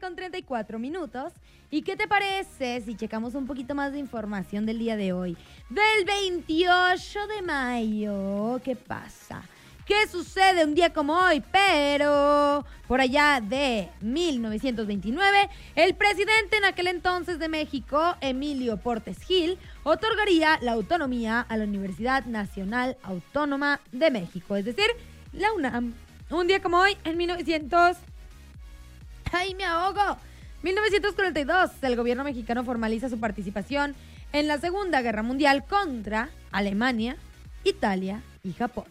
9:34. ¿Y qué te parece si checamos un poquito más de información del día de hoy? Del 28 de mayo. ¿Qué pasa? ¿Qué sucede un día como hoy? Pero por allá de 1929, el presidente en aquel entonces de México, Emilio Portes Gil, otorgaría la autonomía a la Universidad Nacional Autónoma de México, es decir, la UNAM. Un día como hoy, en 1942, el gobierno mexicano formaliza su participación en la Segunda Guerra Mundial contra Alemania, Italia y Japón.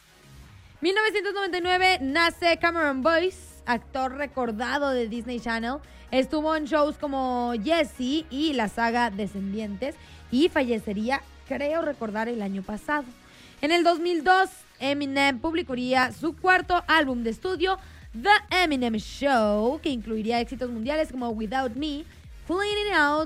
1999 nace Cameron Boyce, actor recordado de Disney Channel. Estuvo en shows como Jessie y la saga Descendientes y fallecería, creo recordar, el año pasado. En el 2002, Eminem publicaría su cuarto álbum de estudio, The Eminem Show, que incluiría éxitos mundiales como Without Me, Cleaning Out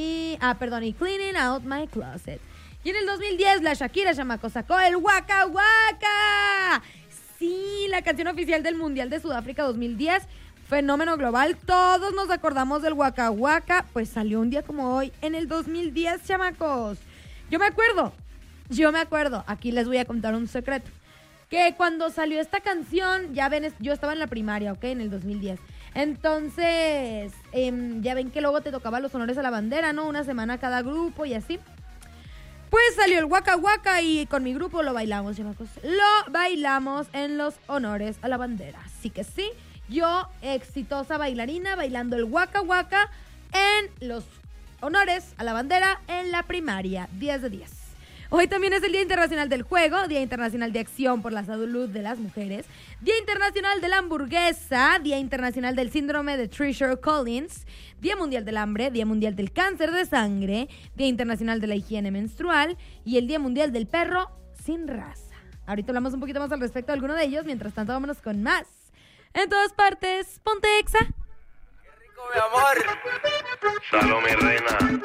My Closet. Y en el 2010, la Shakira chamaco sacó el Waka Waka. Sí, la canción oficial del Mundial de Sudáfrica 2010, fenómeno global. Todos nos acordamos del Waka Waka, pues salió un día como hoy, en el 2010, chamacos. Yo me acuerdo, aquí les voy a contar un secreto. Que cuando salió esta canción, ya ven, yo estaba en la primaria, ¿ok? En el 2010. Entonces, ya ven que luego te tocaba los honores a la bandera, ¿no? Una semana cada grupo y así. Pues salió el Waka Waka y con mi grupo lo bailamos, chamacos. Lo bailamos en los honores a la bandera. Así que sí, yo, exitosa bailarina, bailando el Waka Waka en los honores a la bandera en la primaria. 10 de 10. Hoy también es el Día Internacional del Juego, Día Internacional de Acción por la Salud de las Mujeres, Día Internacional de la Hamburguesa, Día Internacional del Síndrome de Treacher-Collins, Día Mundial del Hambre, Día Mundial del Cáncer de Sangre, Día Internacional de la Higiene Menstrual y el Día Mundial del Perro sin Raza. Ahorita hablamos un poquito más al respecto de alguno de ellos, mientras tanto vámonos con más. En todas partes, ponte Exa. ¡Qué rico, mi amor! Salome, reina.